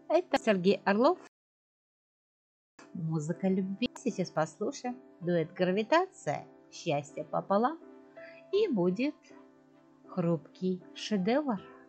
Это Сергей Орлов. Музыка любви. Сейчас послушаем дуэт «Гравитация», «Счастье пополам» и будет хрупкий шедевр.